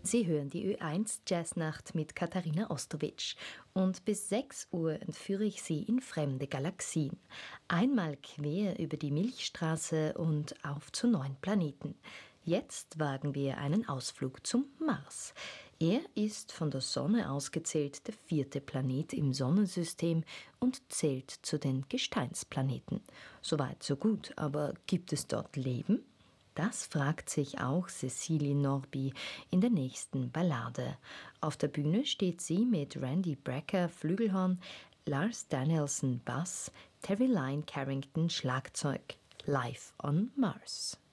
Sie hören die Ö1 Jazznacht mit Katharina Ostowitsch. Und bis 6 Uhr entführe ich Sie in fremde Galaxien. Einmal quer über die Milchstraße und auf zu neuen Planeten. Jetzt wagen wir einen Ausflug zum Mars. Er ist von der Sonne aus gezählt der 4. Planet im Sonnensystem und zählt zu den Gesteinsplaneten. Soweit so gut, aber gibt es dort Leben? Das fragt sich auch Cecilie Norby in der nächsten Ballade. Auf der Bühne steht sie mit Randy Brecker Flügelhorn, Lars Danielson Bass, Terry Lyne Carrington Schlagzeug. Live on Mars.